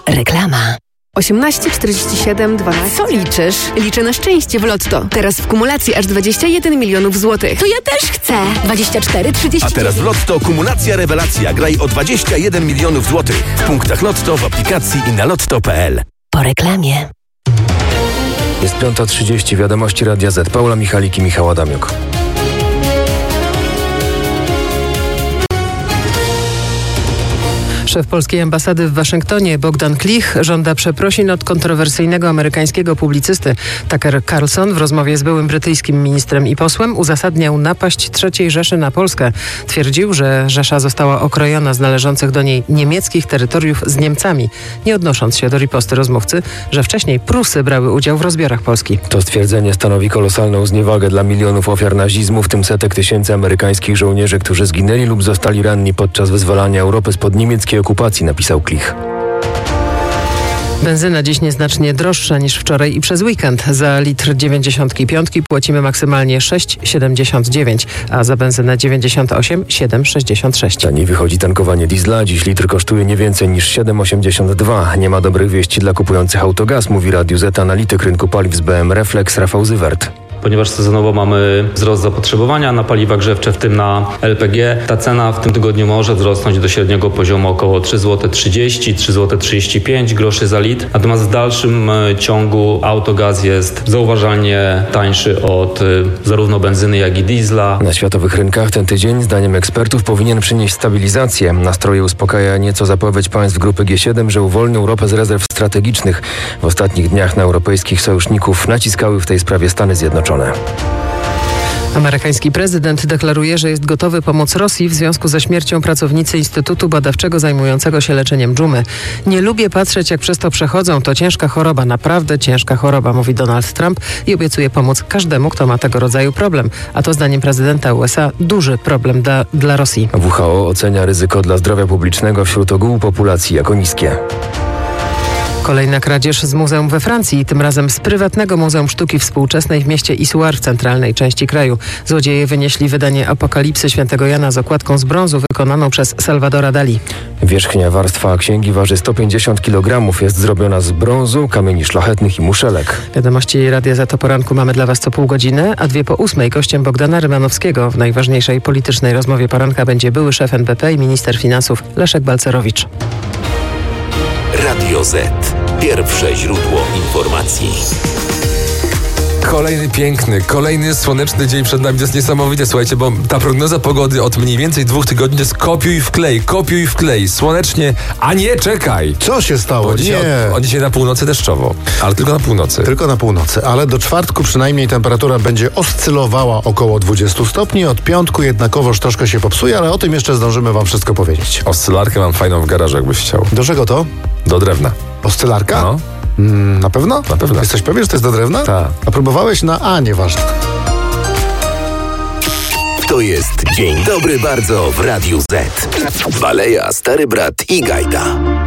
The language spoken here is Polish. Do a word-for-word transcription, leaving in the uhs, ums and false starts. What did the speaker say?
Reklama. osiemnaście czterdzieści siedem dwanaście. Co liczysz? Liczę na szczęście w Lotto. Teraz w kumulacji aż dwadzieścia jeden milionów złotych. To ja też chcę. dwadzieścia cztery trzydzieści. A teraz w Lotto kumulacja rewelacja. Graj o dwadzieścia jeden milionów złotych. W punktach Lotto, w aplikacji i na lotto kropka p l. Po reklamie. Jest piąta trzydzieści. Wiadomości Radia Z. Paula Michalik i Michał Adamiuk. Szef polskiej ambasady w Waszyngtonie Bogdan Klich żąda przeprosin od kontrowersyjnego amerykańskiego publicysty. Tucker Carlson w rozmowie z byłym brytyjskim ministrem i posłem uzasadniał napaść trzeciej Rzeszy na Polskę. Twierdził, że Rzesza została okrojona z należących do niej niemieckich terytoriów z Niemcami, nie odnosząc się do riposty rozmówcy, że wcześniej Prusy brały udział w rozbiorach Polski. To stwierdzenie stanowi kolosalną zniewagę dla milionów ofiar nazizmu, w tym setek tysięcy amerykańskich żołnierzy, którzy zginęli lub zostali ranni podczas wyzwalania Europy spod niemieckiej okupacji, napisał Klich. Benzyna dziś nieznacznie droższa niż wczoraj i przez weekend. Za litr dziewięćdziesiątki piątki płacimy maksymalnie sześć siedemdziesiąt dziewięć, a za benzynę dziewięćdziesiąt osiem siedem sześćdziesiąt sześć. Taniej wychodzi tankowanie diesla. Dziś litr kosztuje nie więcej niż siedem osiemdziesiąt dwa. Nie ma dobrych wieści dla kupujących Autogaz, mówi Radiu Z analityk rynku paliw z B M Reflex Rafał Zywert. Ponieważ sezonowo mamy wzrost zapotrzebowania na paliwa grzewcze, w tym na L P G, ta cena w tym tygodniu może wzrosnąć do średniego poziomu około trzy złote trzydzieści, trzy złote trzydzieści pięć groszy za litr. Natomiast w dalszym ciągu autogaz jest zauważalnie tańszy od zarówno benzyny, jak i diesla. Na światowych rynkach ten tydzień, zdaniem ekspertów, powinien przynieść stabilizację. Nastroje uspokaja nieco zapowiedź państw grupy G siedem, że uwolnią Europę z rezerw strategicznych. W ostatnich dniach na europejskich sojuszników naciskały w tej sprawie Stany Zjednoczone. Amerykański prezydent deklaruje, że jest gotowy pomóc Rosji w związku ze śmiercią pracownicy Instytutu Badawczego zajmującego się leczeniem dżumy. Nie lubię patrzeć, jak przez to przechodzą. To ciężka choroba, naprawdę ciężka choroba, mówi Donald Trump i obiecuje pomóc każdemu, kto ma tego rodzaju problem. A to zdaniem prezydenta U S A duży problem da, dla Rosji. W H O ocenia ryzyko dla zdrowia publicznego wśród ogółu populacji jako niskie. Kolejna kradzież z muzeum we Francji, tym razem z prywatnego Muzeum Sztuki Współczesnej w mieście Issoire w centralnej części kraju. Złodzieje wynieśli wydanie Apokalipsy Świętego Jana z okładką z brązu wykonaną przez Salvadora Dali. Wierzchnia warstwa księgi waży sto pięćdziesiąt kilogramów, jest zrobiona z brązu, kamieni szlachetnych i muszelek. Wiadomości Radia Z o poranku mamy dla Was co pół godziny, a dwie po ósmej gościem Bogdana Rymanowskiego. W najważniejszej politycznej rozmowie poranka będzie były szef N B P i minister finansów Leszek Balcerowicz. Radio Z. Pierwsze źródło informacji. Kolejny piękny, kolejny słoneczny dzień przed nami. To jest niesamowite, słuchajcie, bo ta prognoza pogody od mniej więcej dwóch tygodni to jest kopiuj wklej, kopiuj wklej. Słonecznie, a nie, czekaj. Co się stało? Bo dzisiaj, nie. Od, od dzisiaj na północy deszczowo, ale tylko na północy. Tylko na północy, ale do czwartku przynajmniej temperatura będzie oscylowała około dwudziestu stopni. Od piątku jednakowoż troszkę się popsuje, ale o tym jeszcze zdążymy wam wszystko powiedzieć. Oscylarkę mam fajną w garażu, jakbyś chciał. Do czego to? Do drewna. Oscylarka? No. Mm, na pewno? Na pewno. Jesteś pewien, że to jest do drewna? Tak. A próbowałeś na A, nieważne. To jest Dzień Dobry Bardzo w Radiu Z. Baleja, Stary Brat i Gajda.